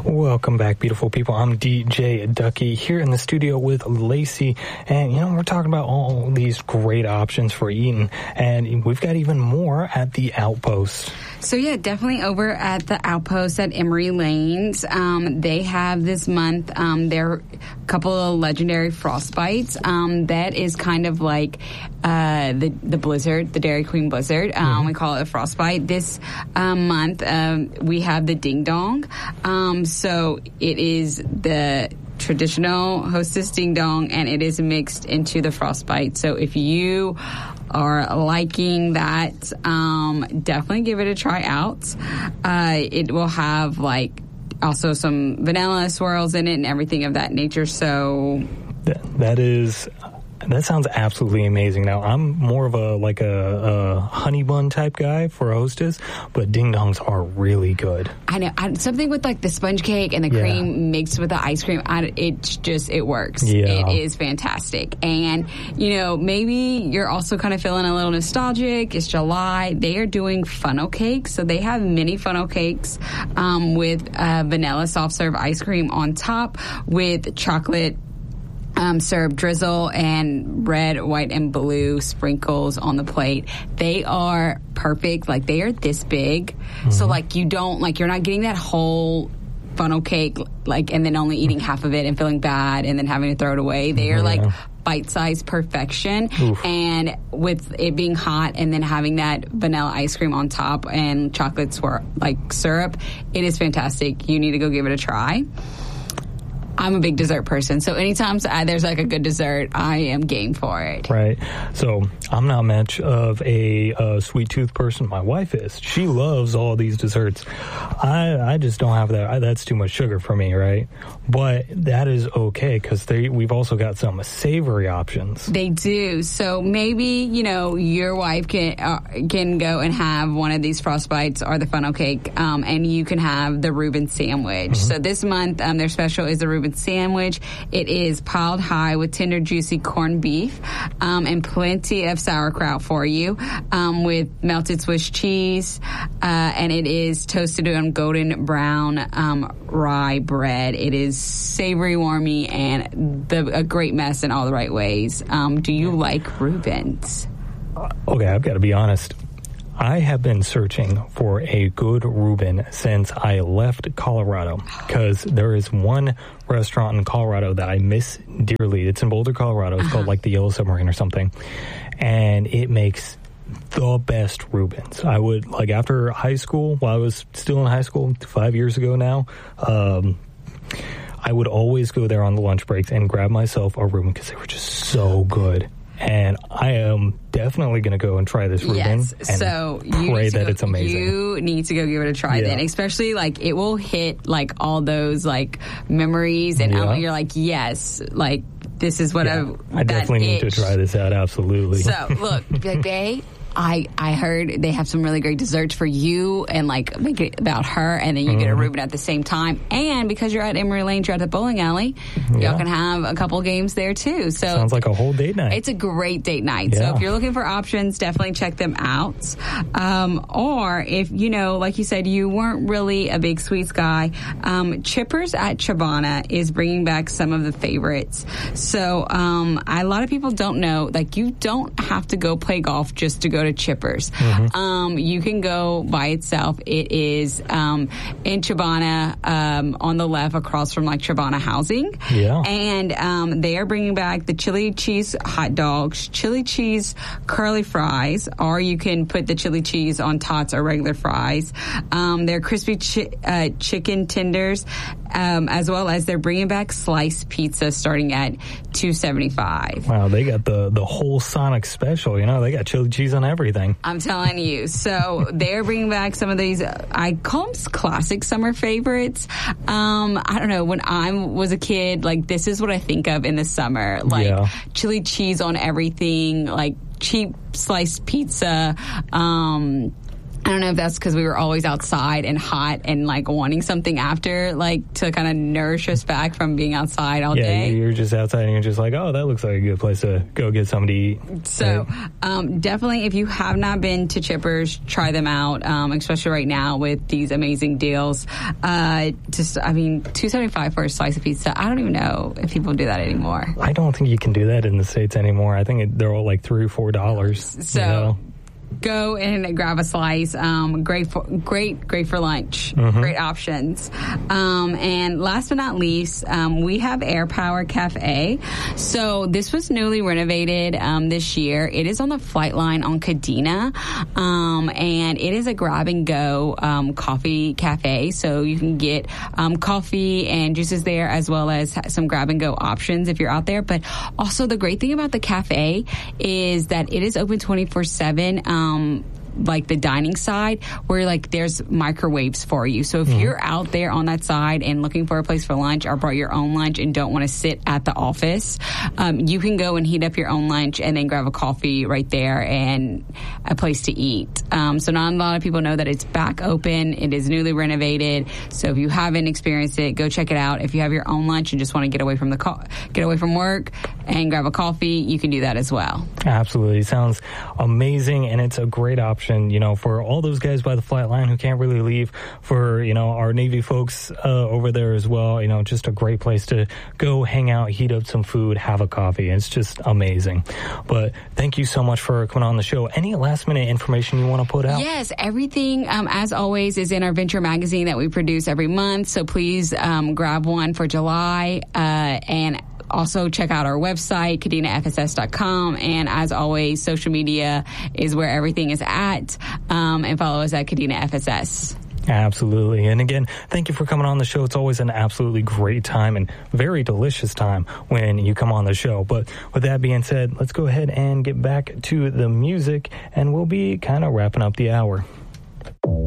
Welcome back, beautiful people. I'm DJ Ducky here in the studio with Lacey, and we're talking about all these great options for eating, and we've got even more at the Outpost. So yeah, definitely over at the Outpost at Emery Lanes. They have this month their couple of legendary Frostbites. That is kind of like the Blizzard, the Dairy Queen Blizzard. We call it a Frostbite. This month we have the Ding Dong. So it is the traditional Hostess Ding Dong, and it is mixed into the Frostbite. So if you are liking that, definitely give it a try out. It will have also some vanilla swirls in it and everything of that nature. So that sounds absolutely amazing. Now, I'm more of a honey bun type guy for a Hostess, but Ding Dongs are really good. I know. Something with the sponge cake and the cream mixed with the ice cream, it works. Yeah. It is fantastic. And, maybe you're also kind of feeling a little nostalgic. It's July. They are doing funnel cakes. So they have mini funnel cakes with vanilla soft serve ice cream on top with chocolate syrup drizzle and red, white, and blue sprinkles on the plate. They are perfect. They are this big. Mm-hmm. So you're not getting that whole funnel cake and then only eating half of it and feeling bad and then having to throw it away. They are bite-sized perfection. Oof. And with it being hot and then having that vanilla ice cream on top and chocolate syrup, it is fantastic. You need to go give it a try. I'm a big dessert person, so anytime there's a good dessert, I am game for it. Right. So I'm not much of a sweet tooth person. My wife is. She loves all these desserts. I just don't have that. That's too much sugar for me, right? But that is okay because we've also got some savory options. They do. So maybe your wife can go and have one of these Frostbites or the funnel cake, and you can have the Reuben sandwich. Mm-hmm. So this month their special is the Reuben sandwich. It is piled high with tender, juicy corned beef and plenty of sauerkraut for you with melted Swiss cheese, and it is toasted on golden brown rye bread. It is savory, warmy, and a great mess in all the right ways. Do you like Reubens? Okay, I've got to be honest. I have been searching for a good Reuben since I left Colorado because there is one restaurant in Colorado that I miss dearly. It's in Boulder, Colorado. It's called the Yellow Submarine or something. And it makes the best Reubens. I would, after high school, while I was still in high school 5 years ago now, I would always go there on the lunch breaks and grab myself a Reuben because they were just so good. And I am definitely going to go and try this Reuben and pray that it's amazing. You need to go give it a try then, especially it will hit all those memories and you're yes, this is what I definitely need to try this out. Absolutely. So look, I heard they have some really great desserts for you and make it about her, and then you get a Reuben at the same time. And because you're at Emery Lanes, you're at the bowling alley, y'all can have a couple games there too. So sounds like a whole date night. It's a great date night. Yeah. So if you're looking for options, definitely check them out. Or if like you said, you weren't really a big sweets guy, Chippers at Chobana is bringing back some of the favorites. So a lot of people don't know, you don't have to go play golf just to go to Chippers. Mm-hmm. You can go by itself. It is in Chobana, on the left across from Chobana Housing. Yeah. And they are bringing back the chili cheese hot dogs, chili cheese curly fries, or you can put the chili cheese on tots or regular fries. They're crispy chicken tenders, as well as they're bringing back sliced pizza starting at $2.75. Wow, they got the whole Sonic special. They got chili cheese on everything. I'm telling you. So they're bringing back some of these, I call them classic summer favorites. I don't know, when I was a kid, this is what I think of in the summer. Chili cheese on everything, cheap sliced pizza, I don't know if that's because we were always outside and hot and like wanting something after, like to kind of nourish us back from being outside all day. Yeah, you're just outside and you're just like, oh, that looks like a good place to go get something to eat. So definitely, if you have not been to Chippers, try them out, especially right now with these amazing deals. $2.75 for a slice of pizza. I don't even know if people do that anymore. I don't think you can do that in the States anymore. I think they're all like $3 or $4. So go and grab a slice. Great for lunch. Mm-hmm. Great options. And last but not least, we have Air Power Cafe. So this was newly renovated this year. It is on the flight line on Kadena, and it is a grab and go coffee cafe. So you can get coffee and juices there, as well as some grab and go options if you're out there. But also the great thing about the cafe is that it is open 24/7. Like the dining side, where like there's microwaves for you. So if you're out there on that side and looking for a place for lunch, or brought your own lunch and don't want to sit at the office, you can go and heat up your own lunch and then grab a coffee right there and a place to eat. So not a lot of people know that it's back open. It is newly renovated. So if you haven't experienced it, go check it out. If you have your own lunch and just want to get away from work and grab a coffee, you can do that as well. Absolutely. Sounds amazing, and it's a great option, for all those guys by the flight line who can't really leave, for, our Navy folks over there as well. Just a great place to go hang out, heat up some food, have a coffee. It's just amazing. But thank you so much for coming on the show. Any last minute information you want to put out? Yes, everything, as always, is in our Venture magazine that we produce every month. So please grab one for July, and also check out our website, KadenaFSS.com. And as always, social media is where everything is at. And follow us at KadenaFSS. Absolutely. And again, thank you for coming on the show. It's always an absolutely great time and very delicious time when you come on the show. But with that being said, let's go ahead and get back to the music, and we'll be kind of wrapping up the hour.